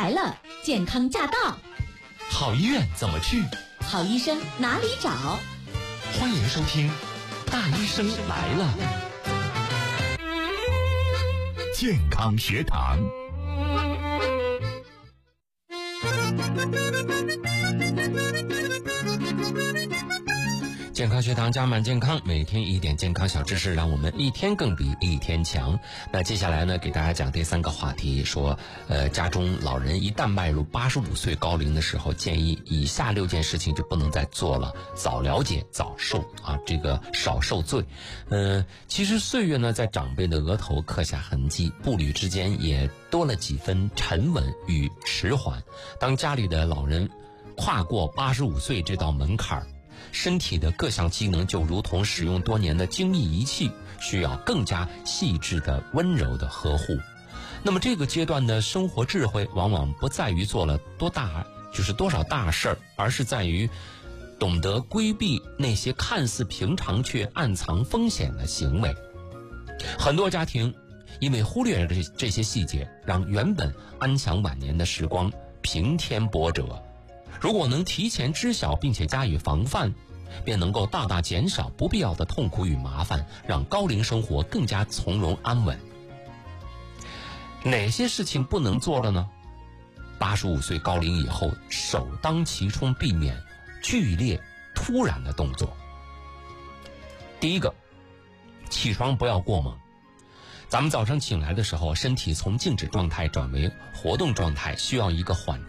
来了，健康驾到。 好医院怎么去？ 好医生哪里找？ 欢迎收听大医生来了。 健康学堂。 健康学堂加满健康，每天一点健康小知识，让我们一天更比一天强。那接下来呢，给大家讲第3个话题，说家中老人一旦迈入85岁高龄的时候，建议以下6件事情就不能再做了：早了解，早受啊，这个少受罪。其实岁月呢，在长辈的额头刻下痕迹，步履之间也多了几分沉稳与迟缓。当家里的老人跨过85岁这道门槛，身体的各项机能就如同使用多年的精密仪器，需要更加细致的温柔的呵护。那么这个阶段的生活智慧往往不在于做了多少大事儿，而是在于懂得规避那些看似平常却暗藏风险的行为。很多家庭因为忽略了这些细节，让原本安享晚年的时光平添波折。如果能提前知晓并且加以防范，便能够大大减少不必要的痛苦与麻烦，让高龄生活更加从容安稳。哪些事情不能做了呢？85岁高龄以后，首当其冲避免剧烈突然的动作。第一个，起床不要过猛。咱们早上醒来的时候，身体从静止状态转为活动状态，需要一个缓